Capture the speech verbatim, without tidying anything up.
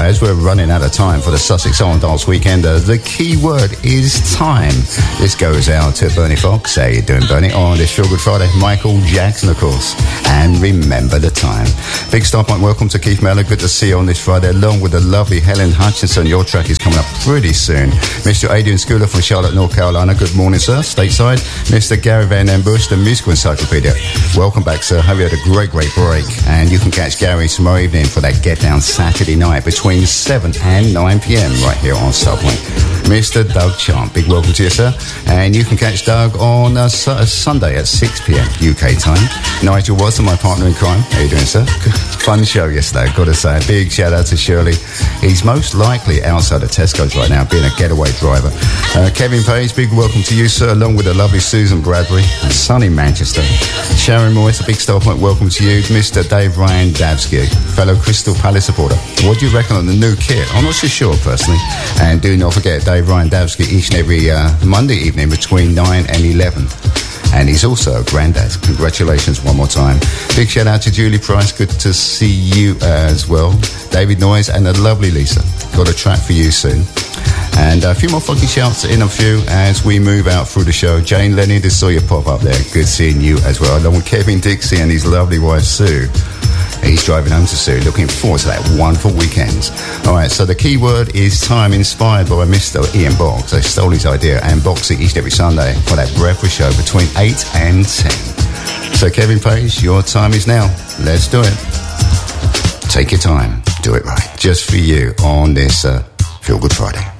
as we're running out of time for the Sussex On Dance Weekender, the key word is time. This goes out to Bernie Fox. How you doing, Bernie? On this Feel Good Friday, Michael Jackson, of course. And remember the time. Big Star Point, welcome to Keith Mellor. Good to see you on this Friday, along with the lovely Helen Hutchinson. Your track is coming up pretty soon. Mister Adrian Schooler from Charlotte, North Carolina. Good morning, sir. Stateside. Mister Gary Van Den Bush, the musical encyclopedia. Welcome back, sir. Hope you had a great, great break. And you can catch Gary tomorrow evening for that Get Down Saturday night between seven and nine p.m. right here on Starpoint. Mister Doug Champ, big welcome to you, sir. And you can catch Doug on uh, su- Sunday at six p.m. U K time. Nigel Watson, my partner in crime. How you doing, sir? Fun show yesterday, got to say. A big shout out to Shirley. He's most likely outside of Tesco's right now, being a getaway driver. Uh, Kevin Page, big welcome to you, sir, along with the lovely Susan Bradbury and sunny Manchester. Sharon Moyes, a big Star Point welcome to you. Mister Dave Ryan Davsky, fellow Crystal Palace supporter. What do you reckon on the new kit? I'm not so sure, personally. And do not forget, Dave Ryan Davsky each and every uh, Monday evening between nine and eleven. And he's also a granddad. Congratulations one more time. Big shout out to Julie Price. Good to see you as well. David Noyes and the lovely Lisa. Got a track for you soon. And a few more funky shouts in a few as we move out through the show. Jane Lenny, just saw you pop up there. Good seeing you as well. Along with Kevin Dixie and his lovely wife Sue. He's driving home to Sue. Looking forward to that wonderful weekend. All right, so the key word is time, inspired by Mister Ian Box. I stole his idea and box it each and every Sunday for that breakfast show between eight and ten. So Kevin Page, your time is now. Let's do it. Take your time. Do it right. Just for you on this uh, Feel Good Friday.